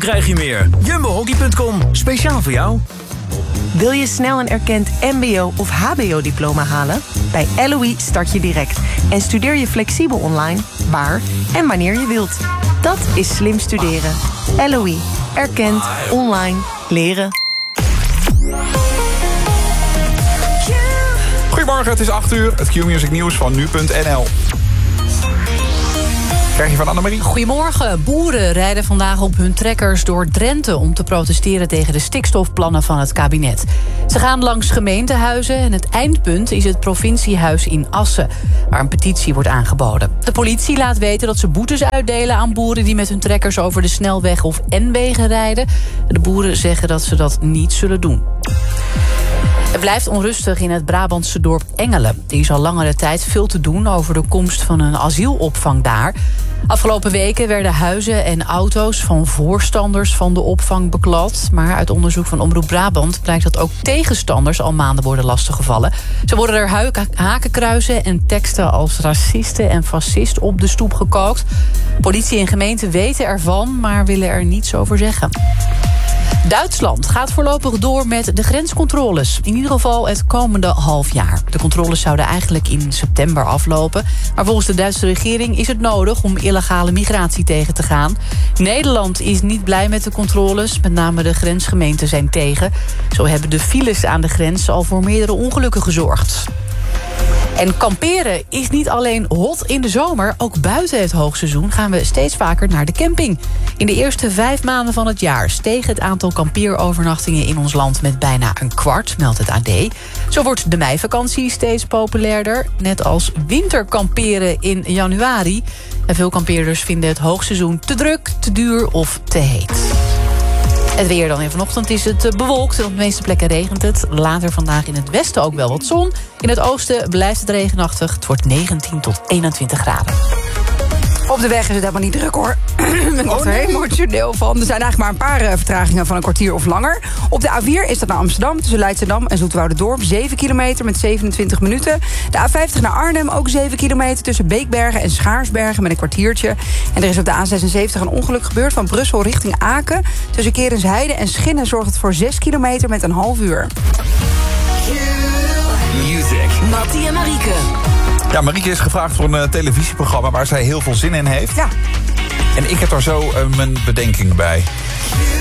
krijg je meer. Jumbohockey.com, speciaal voor jou. Wil je snel een erkend mbo- of hbo-diploma halen? Bij LOE start je direct en studeer je flexibel online, waar en wanneer je wilt. Dat is slim studeren. LOE, erkend, online, leren. Goedemorgen, het is 8:00. Het Q-music nieuws van nu.nl. Krijg je van Annemarie? Goedemorgen. Boeren rijden vandaag op hun trekkers door Drenthe om te protesteren tegen de stikstofplannen van het kabinet. Ze gaan langs gemeentehuizen en het eindpunt is het provinciehuis in Assen, waar een petitie wordt aangeboden. De politie laat weten dat ze boetes uitdelen aan boeren die met hun trekkers over de snelweg of N-wegen rijden. De boeren zeggen dat ze dat niet zullen doen. Het blijft onrustig in het Brabantse dorp Engelen. Er is al langere tijd veel te doen over de komst van een asielopvang daar. Afgelopen weken werden huizen en auto's van voorstanders van de opvang beklad. Maar uit onderzoek van Omroep Brabant blijkt dat ook tegenstanders al maanden worden lastiggevallen. Zo worden er hakenkruizen en teksten als racisten en fascist op de stoep gekookt. Politie en gemeente weten ervan, maar willen er niets over zeggen. Duitsland gaat voorlopig door met de grenscontroles. In ieder geval het komende half jaar. De controles zouden eigenlijk in september aflopen. Maar volgens de Duitse regering is het nodig om illegale migratie tegen te gaan. Nederland is niet blij met de controles. Met name de grensgemeenten zijn tegen. Zo hebben de files aan de grens al voor meerdere ongelukken gezorgd. En kamperen is niet alleen hot in de zomer. Ook buiten het hoogseizoen gaan we steeds vaker naar de camping. In de eerste 5 maanden van het jaar steeg het aantal kampeerovernachtingen in ons land met bijna een kwart, meldt het AD. Zo wordt de meivakantie steeds populairder, net als winterkamperen in januari. En veel kampeerders vinden het hoogseizoen te druk, te duur of te heet. Het weer dan. En vanochtend is het bewolkt en op de meeste plekken regent het. Later vandaag in het westen ook wel wat zon. In het oosten blijft het regenachtig. Het wordt 19 tot 21 graden. Op de weg is het helemaal niet druk, hoor. Ik word er heel emotioneel van. Er zijn eigenlijk maar een paar vertragingen van een kwartier of langer. Op de A4 is dat naar Amsterdam, tussen Leidschendam en Zoeterwouderdorp. 7 kilometer met 27 minuten. De A50 naar Arnhem, ook 7 kilometer tussen Beekbergen en Schaarsbergen met een kwartiertje. En er is op de A76 een ongeluk gebeurd van Brussel richting Aken. Tussen Kerensheide en Schinnen zorgt het voor 6 kilometer met een half uur. Music. Mattie en Marieke. Ja, Marieke is gevraagd voor een televisieprogramma waar zij heel veel zin in heeft. Ja. En ik heb daar zo mijn bedenkingen bij.